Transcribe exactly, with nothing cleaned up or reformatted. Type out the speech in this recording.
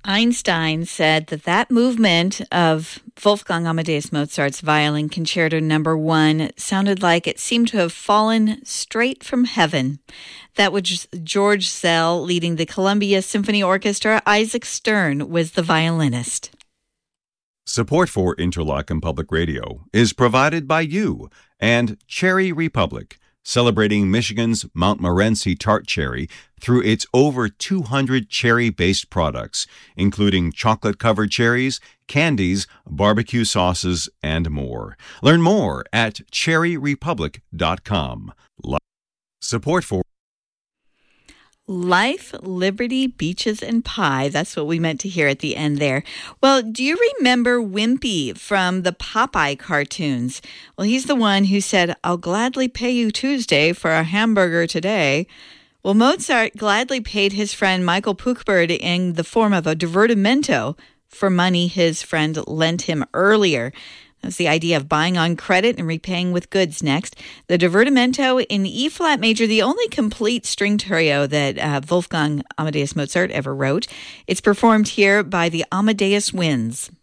Einstein said that that movement of Wolfgang Amadeus Mozart's Violin Concerto Number One sounded like it seemed to have fallen straight from heaven. That was George Szell leading the Columbia Symphony Orchestra. Isaac Stern was the violinist. Support for Interlochen Public Radio is provided by you and Cherry Republic, celebrating Michigan's Montmorency tart cherry through its over two hundred cherry-based products, including chocolate-covered cherries, candies, barbecue sauces, and more. Learn more at cherry republic dot com. Support for Life, Liberty, Beaches, and Pie. That's what we meant to hear at the end there. Well, do you remember Wimpy from the Popeye cartoons? Well, he's the one who said, "I'll gladly pay you Tuesday for a hamburger today." Well, Mozart gladly paid his friend Michael Puchberg in the form of a divertimento for money his friend lent him earlier. That's the idea of buying on credit and repaying with goods next. The Divertimento in E-flat major, the only complete string trio that uh, Wolfgang Amadeus Mozart ever wrote. It's performed here by the Amadeus Winds.